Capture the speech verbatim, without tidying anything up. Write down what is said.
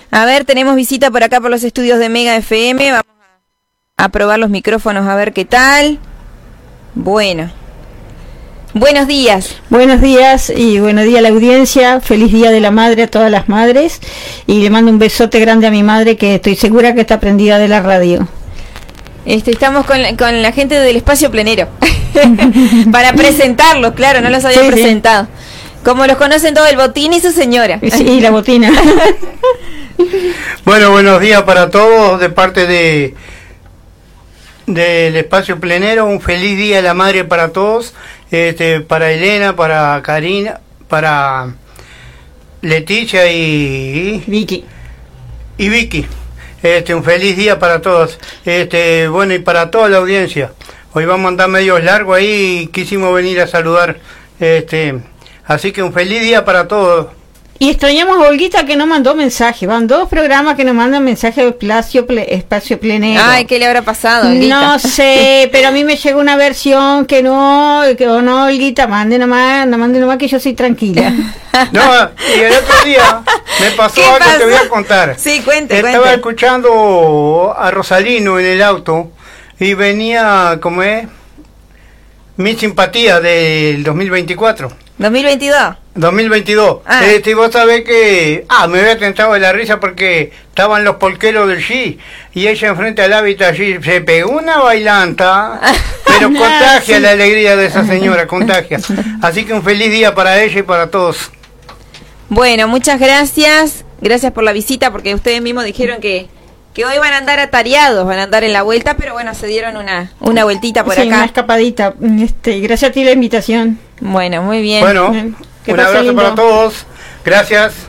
A ver, tenemos visita por acá por los estudios de Mega F M. Vamos a probar los micrófonos a ver qué tal. Bueno. Buenos días. Buenos días y buenos días a la audiencia. Feliz Día de la Madre a todas las madres. Y le mando un besote grande a mi madre, que estoy segura que está prendida de la radio. Este, estamos con la, con la gente del Espacio Plenero. Para presentarlos, claro, no los había sí, presentado. Sí. Como los conocen todo el Botín y su señora. Sí, la Botina. Bueno, buenos días para todos de parte de del Espacio Plenero. Un feliz Día de la Madre para todos. Este, para Elena, para Karina, para Leticia y Vicky. Y Vicky. Este, un feliz día para todos. Este, bueno, y para toda la audiencia. Hoy vamos a andar medio largo ahí y quisimos venir a saludar. Este, así que un feliz día para todos. Y extrañamos a Olguita, que no mandó mensaje. Van dos programas que nos mandan mensaje de Espacio, ple, Espacio Plenero. Ay, ¿qué le habrá pasado, Olguita? No sé, pero a mí me llegó una versión que no, que oh, no, Olguita, mande nomás, no mande nomás, que yo soy tranquila. No, y el otro día me pasó algo que te voy a contar. Sí, cuente, Estaba cuente. escuchando a Rosalino en el auto y venía, ¿cómo es? Mi simpatía del dos mil veinticuatro. ¿dos mil veintidós? dos mil veintidós. Ah. Este, y vos sabés que... Ah, me había tentado de la risa porque estaban los polqueros del G y ella enfrente al hábitat allí se pegó una bailanta, pero contagia sí. La alegría de esa señora, contagia. Así que un feliz día para ella y para todos. Bueno, muchas gracias. Gracias por la visita, porque ustedes mismos dijeron que... que hoy van a andar atareados, van a andar en la vuelta, pero bueno, se dieron una una vueltita por sí, acá. Una escapadita. Este, gracias a ti la invitación. Bueno, muy bien. Bueno, que un abrazo lindo. Para todos. Gracias.